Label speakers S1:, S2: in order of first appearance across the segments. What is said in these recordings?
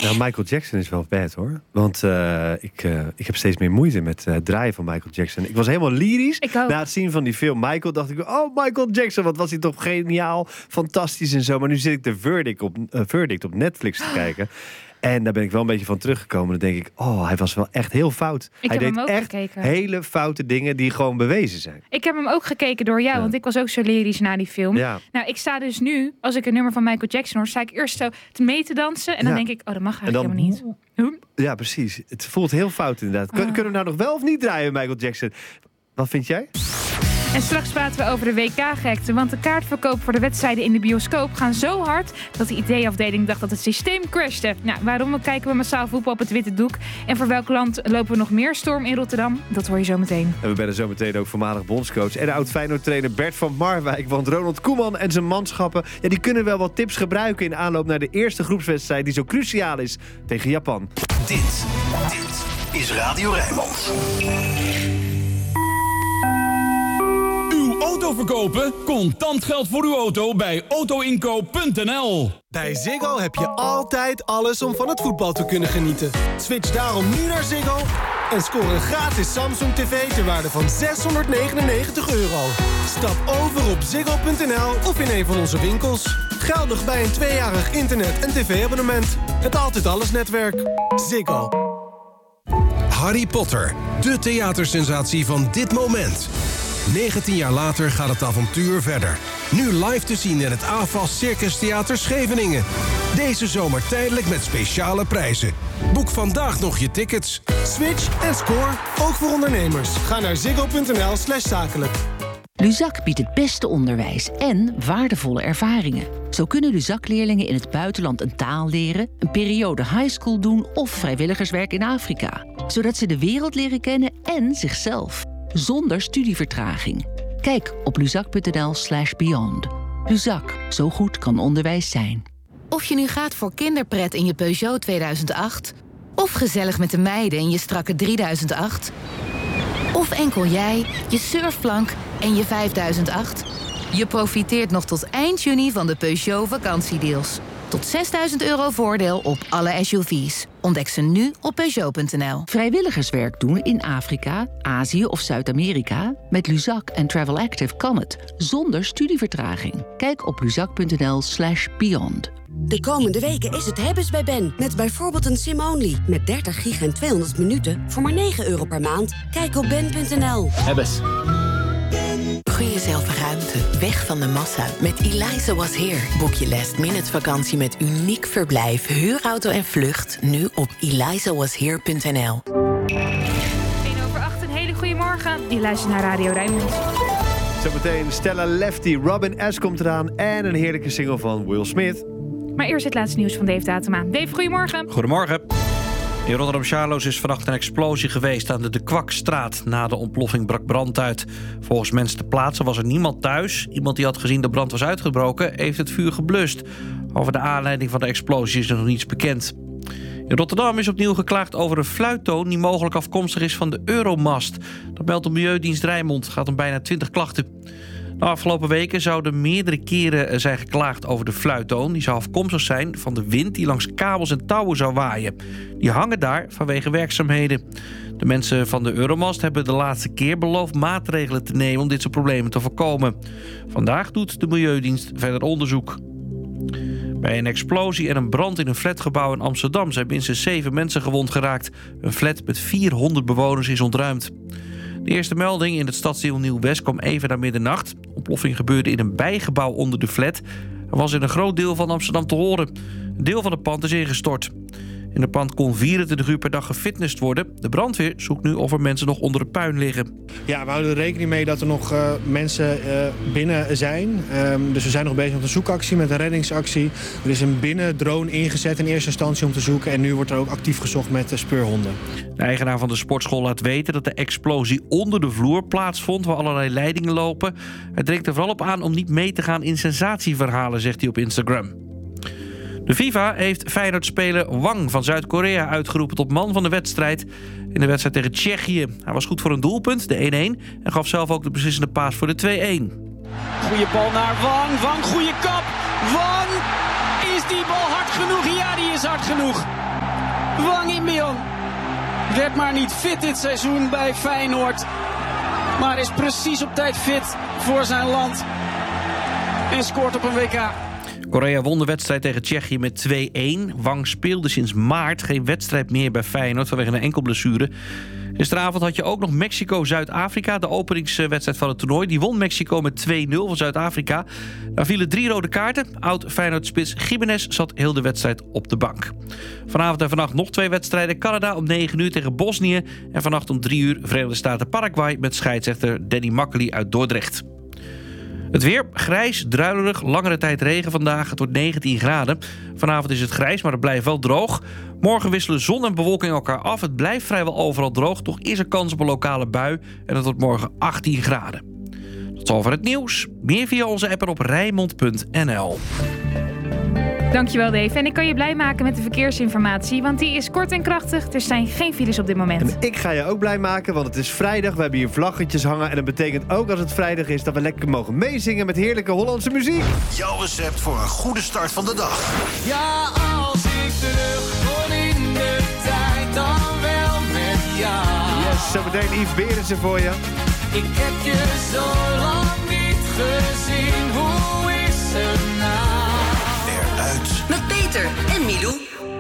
S1: Nou, Michael Jackson is wel bad, hoor. Want ik heb steeds meer moeite met het draaien van Michael Jackson. Ik was helemaal lyrisch. Na het zien van die film Michael dacht ik... oh, Michael Jackson, wat was hij toch geniaal, fantastisch en zo. Maar nu zit ik de Verdict op Netflix te kijken. En daar ben ik wel een beetje van teruggekomen. Dan denk ik, hij was wel echt heel fout. Hij deed echt gekeken. Hele foute dingen die gewoon bewezen zijn.
S2: Ik heb hem ook gekeken door jou, want ik was ook zo lyrisch na die film. Ja. Nou, ik sta dus nu, als ik een nummer van Michael Jackson hoor, sta ik eerst zo mee te dansen. En dan denk ik, dat mag eigenlijk helemaal niet.
S1: Ja, precies. Het voelt heel fout inderdaad. Kunnen we nou nog wel of niet draaien, Michael Jackson? Wat vind jij?
S2: En straks praten we over de WK-gekte, want de kaartverkoop voor de wedstrijden in de bioscoop gaan zo hard dat de IT-afdeling dacht dat het systeem crashte. Nou, waarom kijken we massaal voetbal op het witte doek? En voor welk land lopen we nog meer storm in Rotterdam? Dat hoor je zo meteen.
S1: En we bellen zo meteen ook voormalig bondscoach en de oud-Feyenoord-trainer Bert van Marwijk. Want Ronald Koeman en zijn manschappen, die kunnen wel wat tips gebruiken in aanloop naar de eerste groepswedstrijd die zo cruciaal is tegen Japan.
S3: Dit is Radio Rijnmond.
S4: Auto verkopen? Contant geld voor uw auto bij autoinkoop.nl.
S5: Bij Ziggo heb je altijd alles om van het voetbal te kunnen genieten. Switch daarom nu naar Ziggo en score een gratis Samsung TV ter waarde van €699. Stap over op ziggo.nl of in een van onze winkels. Geldig bij een 2-jarig internet- en tv-abonnement. Het Altijd Alles netwerk. Ziggo.
S6: Harry Potter, de theatersensatie van dit moment. 19 jaar later gaat het avontuur verder. Nu live te zien in het AFAS Circus Theater Scheveningen. Deze zomer tijdelijk met speciale prijzen. Boek vandaag nog je tickets.
S5: Switch en score, ook voor ondernemers. Ga naar ziggo.nl/zakelijk.
S7: Luzak biedt het beste onderwijs en waardevolle ervaringen. Zo kunnen Luzak-leerlingen in het buitenland een taal leren, een periode highschool doen of vrijwilligerswerk in Afrika. Zodat ze de wereld leren kennen en zichzelf. Zonder studievertraging. Kijk op luzak.nl/beyond. Luzak, zo goed kan onderwijs zijn.
S8: Of je nu gaat voor kinderpret in je Peugeot 2008... of gezellig met de meiden in je strakke 3008... of enkel jij, je surfplank en je 5008... je profiteert nog tot eind juni van de Peugeot vakantiedeals. Tot €6.000 voordeel op alle SUV's. Ontdek ze nu op Peugeot.nl.
S7: Vrijwilligerswerk doen in Afrika, Azië of Zuid-Amerika? Met Luzak en Travel Active kan het, zonder studievertraging. Kijk op luzak.nl/beyond.
S9: De komende weken is het hebben's bij Ben. Met bijvoorbeeld een sim-only. Met 30 gig en 200 minuten voor maar €9 per maand. Kijk op ben.nl.
S10: Hebbes.
S11: Gun jezelf ruimte, weg van de massa. Met Eliza Was Here boek je last-minute vakantie met uniek verblijf, huurauto en vlucht. Nu op elizawashere.nl.
S2: 1:08, een hele goede morgen. Je luistert naar Radio Rijnmond.
S1: Zometeen Stella Lefty, Robin S. komt eraan en een heerlijke single van Will Smith.
S2: Maar eerst het laatste nieuws van Dave Datema. Dave, goedemorgen.
S12: Goedemorgen. In Rotterdam-Charloes is vannacht een explosie geweest aan de Kwakstraat. Na de ontploffing brak brand uit. Volgens mensen ter plaatse was er niemand thuis. Iemand die had gezien dat brand was uitgebroken, heeft het vuur geblust. Over de aanleiding van de explosie is er nog niets bekend. In Rotterdam is opnieuw geklaagd over een fluittoon die mogelijk afkomstig is van de Euromast. Dat meldt de Milieudienst Rijnmond. Het gaat om bijna 20 klachten. De afgelopen weken zouden meerdere keren zijn geklaagd over de fluittoon. Die zou afkomstig zijn van de wind die langs kabels en touwen zou waaien. Die hangen daar vanwege werkzaamheden. De mensen van de Euromast hebben de laatste keer beloofd maatregelen te nemen om dit soort problemen te voorkomen. Vandaag doet de Milieudienst verder onderzoek. Bij een explosie en een brand in een flatgebouw in Amsterdam zijn minstens 7 mensen gewond geraakt. Een flat met 400 bewoners is ontruimd. De eerste melding in het stadsdeel Nieuw-West kwam even na middernacht. De ontploffing gebeurde in een bijgebouw onder de flat. Er was in een groot deel van Amsterdam te horen. Een deel van het pand is ingestort. In het pand kon 24 uur per dag gefitnessd worden. De brandweer zoekt nu of er mensen nog onder de puin liggen.
S13: Ja, we houden er rekening mee dat er nog mensen binnen zijn. Dus we zijn nog bezig met een zoekactie, met een reddingsactie. Er is een binnendrone ingezet in eerste instantie om te zoeken. En nu wordt er ook actief gezocht met speurhonden.
S12: De eigenaar van de sportschool laat weten dat de explosie onder de vloer plaatsvond, waar allerlei leidingen lopen. Hij dringt er vooral op aan om niet mee te gaan in sensatieverhalen, zegt hij op Instagram. De FIFA heeft Feyenoord-speler Wang van Zuid-Korea uitgeroepen tot man van de wedstrijd in de wedstrijd tegen Tsjechië. Hij was goed voor een doelpunt, de 1-1, en gaf zelf ook de beslissende paas voor de 2-1.
S14: Goeie bal naar Wang. Wang, goeie kap. Wang, is die bal hard genoeg? Ja, die
S10: is hard genoeg. Wang In-beom werd maar niet fit dit seizoen bij Feyenoord. Maar is precies op tijd fit voor zijn land. En scoort op een WK.
S12: Korea won de wedstrijd tegen Tsjechië met 2-1. Wang speelde sinds maart geen wedstrijd meer bij Feyenoord vanwege een enkel blessure. Gisteravond had je ook nog Mexico-Zuid-Afrika, de openingswedstrijd van het toernooi. Die won Mexico met 2-0 van Zuid-Afrika. Daar vielen 3 rode kaarten. Oud-Feyenoord-spits Gimenez zat heel de wedstrijd op de bank. Vanavond en vannacht nog 2 wedstrijden. Canada om 9 uur tegen Bosnië. En vannacht om 3 uur Verenigde Staten-Paraguay met scheidsrechter Danny Makkely uit Dordrecht. Het weer, grijs, druilerig, langere tijd regen vandaag. Het wordt 19 graden. Vanavond is het grijs, maar het blijft wel droog. Morgen wisselen zon en bewolking elkaar af. Het blijft vrijwel overal droog. Toch is er kans op een lokale bui. En het wordt morgen 18 graden. Tot zover het nieuws. Meer via onze app en op Rijnmond.nl.
S2: Dankjewel Dave. En ik kan je blij maken met de verkeersinformatie, want die is kort en krachtig. Er zijn geen files op dit moment.
S1: En ik ga je ook blij maken, want het is vrijdag. We hebben hier vlaggetjes hangen. En dat betekent ook als het vrijdag is dat we lekker mogen meezingen met heerlijke Hollandse muziek.
S3: Jouw recept voor een goede start van de dag.
S14: Ja, als ik terug kon in de tijd, dan wel met jou.
S1: Yes, zometeen Yves Berensen voor je.
S14: Ik heb je zo lang niet gezien. Hoe is het nou?
S9: Met Peter en Milou.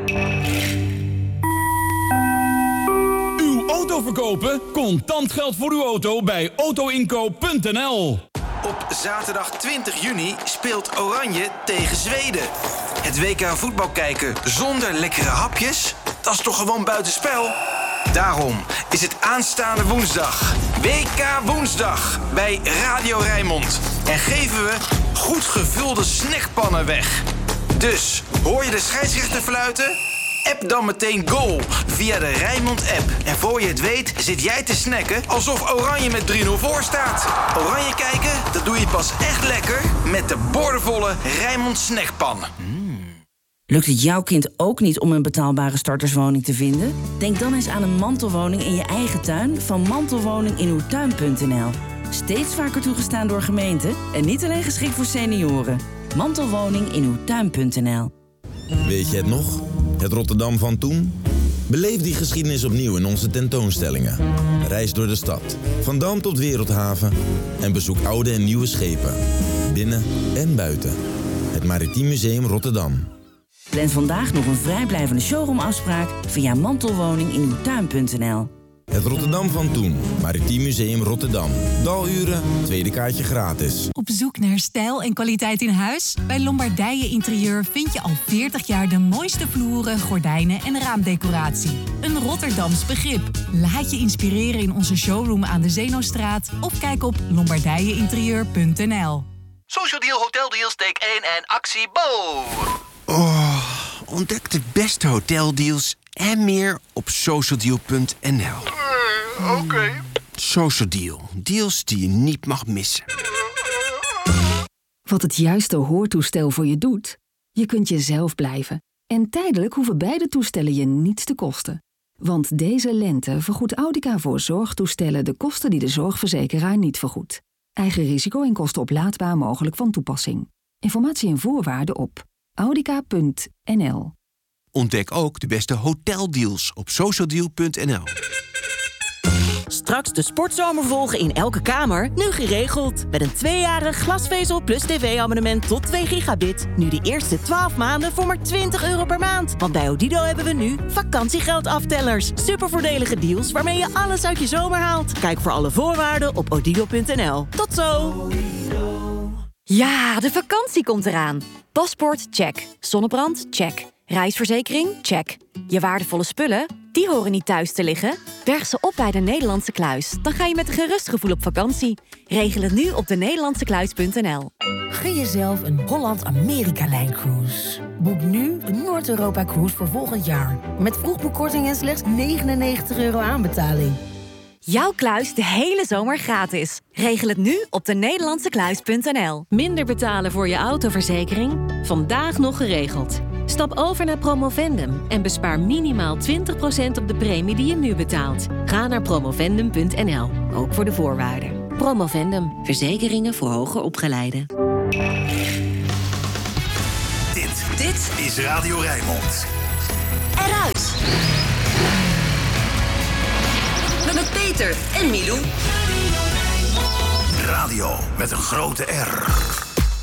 S4: Uw auto verkopen? Contant geld voor uw auto bij autoinkoop.nl.
S15: Op zaterdag 20 juni speelt Oranje tegen Zweden. Het WK voetbal kijken zonder lekkere hapjes? Dat is toch gewoon buitenspel? Daarom is het aanstaande woensdag WK Woensdag bij Radio Rijnmond. En geven we goed gevulde snackpannen weg. Dus, hoor je de scheidsrechter fluiten? App dan meteen goal via de Rijnmond-app. En voor je het weet zit jij te snacken alsof Oranje met 3-0 voor staat. Oranje kijken, dat doe je pas echt lekker met de boordevolle Rijnmond snackpan.
S16: Lukt het jouw kind ook niet om een betaalbare starterswoning te vinden? Denk dan eens aan een mantelwoning in je eigen tuin van mantelwoninginuwtuin.nl. Steeds vaker toegestaan door gemeenten en niet alleen geschikt voor senioren. Mantelwoninginuwtuin.nl.
S17: Weet je het nog? Het Rotterdam van toen? Beleef die geschiedenis opnieuw in onze tentoonstellingen. Reis door de stad, van Dam tot Wereldhaven en bezoek oude en nieuwe schepen. Binnen en buiten. Het Maritiem Museum Rotterdam.
S16: Plan vandaag nog een vrijblijvende showroomafspraak via mantelwoninginuwtuin.nl.
S17: Het Rotterdam van toen. Maritiem Museum Rotterdam. Daluren, tweede kaartje gratis.
S18: Op zoek naar stijl en kwaliteit in huis? Bij Lombardije Interieur vind je al 40 jaar de mooiste vloeren, gordijnen en raamdecoratie. Een Rotterdams begrip. Laat je inspireren in onze showroom aan de Zeenostraat of kijk op lombardijeinterieur.nl.
S19: Social Deal, Hotel Deals, take 1 en actie Bo!
S20: Oh, ontdek de beste hoteldeals en meer op socialdeal.nl.
S19: Oké.
S20: Social Deal. Deals die je niet mag missen.
S21: Wat het juiste hoortoestel voor je doet? Je kunt jezelf blijven. En tijdelijk hoeven beide toestellen je niets te kosten. Want deze lente vergoedt Audica voor zorgtoestellen de kosten die de zorgverzekeraar niet vergoedt. Eigen risico en kosten oplaadbaar mogelijk van toepassing. Informatie en voorwaarden op audica.nl.
S20: Ontdek ook de beste hoteldeals op socialdeal.nl.
S22: Straks de sportzomer volgen in elke kamer, nu geregeld. Met een 2-jarig glasvezel plus tv-abonnement tot 2 gigabit. Nu de eerste 12 maanden voor maar €20 per maand. Want bij Odido hebben we nu vakantiegeldaftellers. Supervoordelige deals waarmee je alles uit je zomer haalt. Kijk voor alle voorwaarden op odido.nl. Tot zo!
S23: Ja, de vakantie komt eraan. Paspoort, check. Zonnebrand, check. Reisverzekering, check. Je waardevolle spullen, die horen niet thuis te liggen. Berg ze op bij de Nederlandse Kluis. Dan ga je met een gerust gevoel op vakantie. Regel het nu op denederlandsekluis.nl.
S24: Gun jezelf een Holland-Amerika-lijncruise. Boek nu een Noord-Europa-cruise voor volgend jaar. Met vroegboekkorting en slechts €99 aanbetaling.
S23: Jouw kluis de hele zomer gratis. Regel het nu op denederlandsekluis.nl.
S25: Minder betalen voor je autoverzekering? Vandaag nog geregeld. Stap over naar Promovendum en bespaar minimaal 20% op de premie die je nu betaalt. Ga naar promovendum.nl, ook voor de voorwaarden. Promovendum, verzekeringen voor hoger opgeleiden.
S3: Dit Dit is Radio Rijnmond.
S9: Eruit. Met Peter en Milou.
S3: Radio met een grote R.